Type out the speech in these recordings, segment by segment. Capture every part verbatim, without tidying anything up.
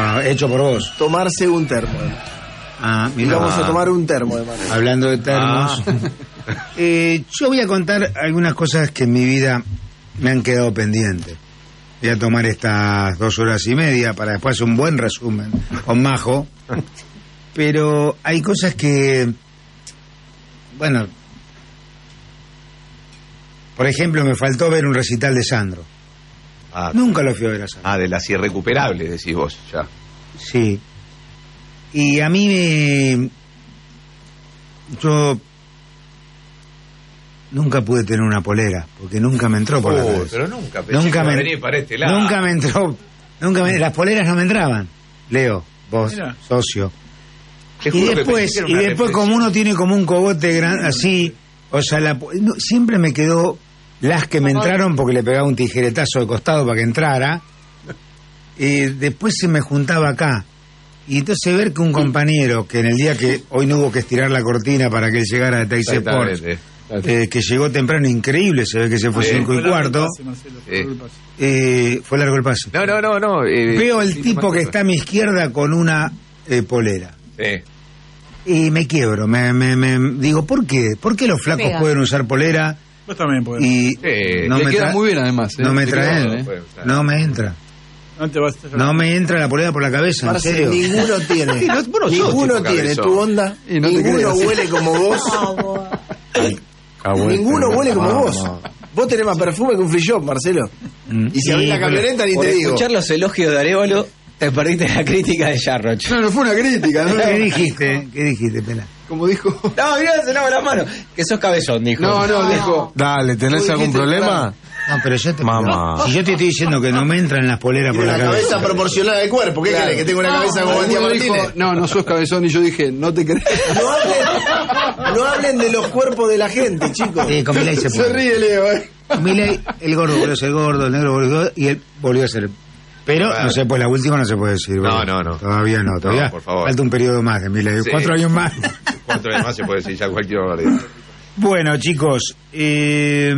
Ah, hecho por vos. Tomarse un termo. Ah, y vamos a tomar un termo de manera. Hablando de termos. Ah. eh, yo voy a contar algunas cosas que en mi vida me han quedado pendientes. Voy a tomar estas dos horas y media para después hacer un buen resumen con Majo. Pero hay cosas que, bueno, por ejemplo, me faltó ver un recital de Sandro. Ah, Nunca lo fui a ver a Sandro. Ah, de las irrecuperables, decís vos, ya. Sí. Y a mí me... Yo... Nunca pude tener una polera, porque nunca me entró por oh, la cabeza. Pero nunca, pensé nunca que me venir para este lado. Nunca me entró, nunca me, las poleras no me entraban. Leo, vos, Mira. socio. Y después, y después como uno tiene como un cogote gran, así, o sea, la, no, siempre me quedó las que me entraron porque le pegaba un tijeretazo de costado para que entrara, y después se me juntaba acá. Y entonces ver que un compañero, que en el día que hoy no hubo que estirar la cortina para que él llegara de Taxi Sports, Eh, que llegó temprano, increíble, se ve que se fue sí, cinco y cuarto. Pase, Marcelo, fue, sí. eh, fue largo el pase. No, no, no, no. Eh, Veo el sí, tipo que está a mi izquierda con una eh, polera. Sí. Y me quiebro, me, me, me digo, ¿por qué? ¿Por qué los flacos Pega. pueden usar polera? Vos también podés. Y sí, no le me queda muy bien además. ¿eh? No me traen, ¿eh? no me entra. No, te vas a no me entra la polera por la cabeza, en serio. Ninguno tiene. Sí, no, bueno, ninguno tiene tu onda. Y no ninguno huele como vos. Ah, bueno, ninguno huele como no, vos. No. Vos tenés más perfume que un free shop, Marcelo. Mm. Y si sí, abrís la camioneta ni te digo. Por escuchar los elogios de Arévalo, te perdiste la crítica de Jarroch. No, no fue una crítica, ¿no? ¿Qué dijiste? ¿Qué dijiste, Pela? Como dijo... No, mirá, se lava la mano. Que sos cabezón, dijo. No, no, dijo... Dale, ¿tenés algún problema? No, pero yo te... Mamá. Si yo te estoy diciendo que no me entran las poleras por la, la cabeza. cabeza proporcionada del cuerpo. ¿Qué claro. querés? ¿Que tengo una cabeza no, como Matías Martínez? Dijo, no, no sos cabezón. Y yo dije, no te querés. No hablen, no hablen de los cuerpos de la gente, chicos. Sí, con Milei se puede. Se ríe, Leo, eh. Milei, el gordo volvió a ser gordo, el negro volvió a ser, y él volvió a ser... Pero, claro. no sé, pues la última no se puede decir. No, bueno, no, no. Todavía no, todavía. No, por favor. Falta un periodo más de Milei. Sí. Cuatro años más. Cuatro años más se puede decir ya cualquier barbaridad. Bueno, chicos, eh...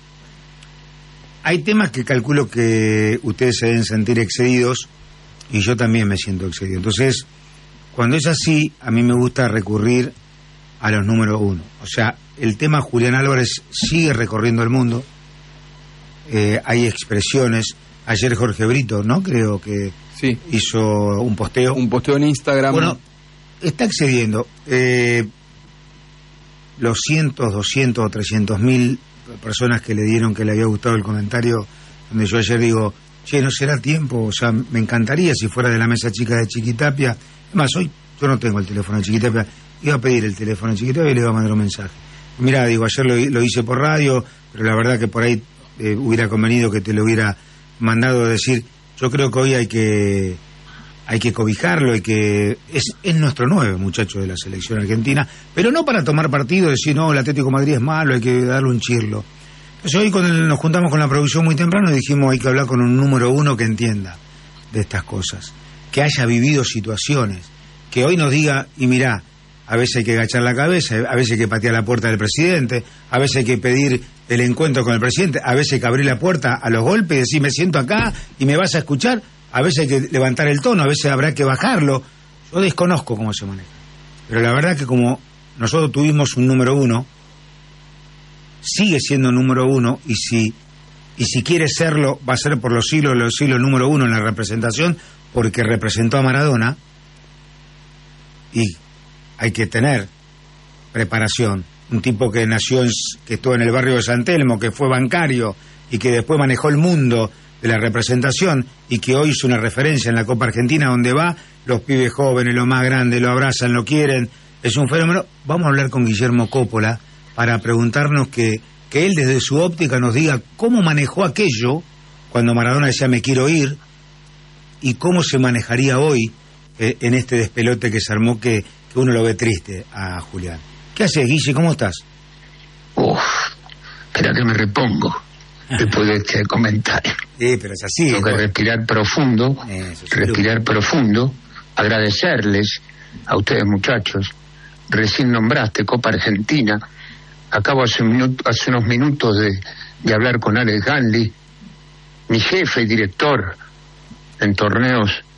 hay temas que calculo que ustedes se deben sentir excedidos y yo también me siento excedido. Entonces, cuando es así, a mí me gusta recurrir a los números uno. O sea, el tema Julián Álvarez sigue recorriendo el mundo. Eh, hay expresiones. Ayer Jorge Brito, ¿no? Creo que sí. hizo un posteo. Un posteo en Instagram. Bueno, está excediendo. Eh, los cientos, doscientos o trescientos mil personas que le dieron que le había gustado el comentario donde yo ayer digo, che, no será tiempo, o sea, me encantaría si fuera de la mesa chica de Chiquitapia. Es más, hoy yo no tengo el teléfono de Chiquitapia, iba a pedir el teléfono de Chiquitapia y le iba a mandar un mensaje. Mirá, digo, ayer lo, lo hice por radio, pero la verdad que por ahí eh, hubiera convenido que te lo hubiera mandado a decir, yo creo que hoy hay que hay que cobijarlo, hay que es, es nuestro nueve, muchacho de la selección argentina, pero no para tomar partido, decir, no, el Atlético de Madrid es malo, hay que darle un chirlo. Entonces hoy cuando nos juntamos con la producción muy temprano dijimos, hay que hablar con un número uno que entienda de estas cosas, que haya vivido situaciones, que hoy nos diga, y mirá, a veces hay que agachar la cabeza, a veces hay que patear la puerta del presidente, a veces hay que pedir el encuentro con el presidente, a veces hay que abrir la puerta a los golpes y decir, me siento acá y me vas a escuchar, a veces hay que levantar el tono, a veces habrá que bajarlo. Yo desconozco cómo se maneja, pero la verdad que como nosotros tuvimos un número uno, sigue siendo número uno, y si y si quiere serlo, va a ser por los siglos los siglos número uno en la representación, porque representó a Maradona, y hay que tener preparación. Un tipo que nació, en, que estuvo en el barrio de San Telmo, que fue bancario y que después manejó el mundo de la representación y que hoy es una referencia en la Copa Argentina, donde va, los pibes jóvenes, los más grandes, lo abrazan, lo quieren, es un fenómeno. Vamos a hablar con Guillermo Coppola para preguntarnos que, que él desde su óptica nos diga cómo manejó aquello cuando Maradona decía me quiero ir, y cómo se manejaría hoy eh, en este despelote que se armó, que, que uno lo ve triste a Julián. ¿Qué haces, Guille? ¿Cómo estás? Uf, espera que me repongo después de este comentario. Sí, pero es así. Tengo que respirar profundo, Eso, respirar seguro. profundo, agradecerles a ustedes, muchachos. Recién nombraste Copa Argentina. Acabo hace, un minuto, hace unos minutos de, de hablar con Alex Ganley, mi jefe y director en torneos